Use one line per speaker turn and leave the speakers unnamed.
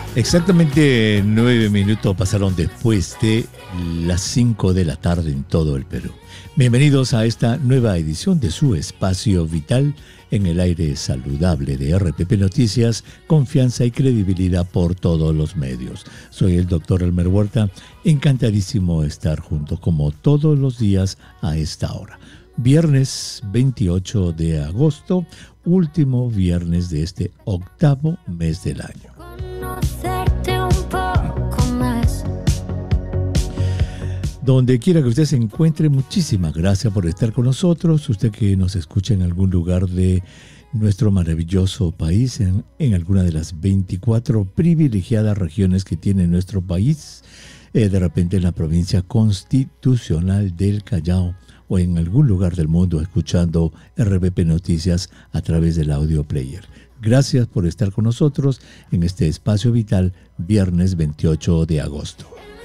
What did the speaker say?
Exactamente 9 minutos pasaron después de las 5 de la tarde en todo el Perú. Bienvenidos a esta nueva edición de su espacio vital en el aire saludable de RPP Noticias, confianza y credibilidad por todos los medios. Soy el doctor Elmer Huerta, encantadísimo de estar junto como todos los días a esta hora. Viernes 28 de agosto, último viernes de este octavo mes del año. Donde quiera que usted se encuentre, muchísimas gracias por estar con nosotros. Usted que nos escucha en algún lugar de nuestro maravilloso país, en alguna de las 24 privilegiadas regiones que tiene nuestro país, de repente en la provincia constitucional del Callao o en algún lugar del mundo escuchando RPP Noticias a través del audio player. Gracias por estar con nosotros en este espacio vital, viernes 28 de agosto.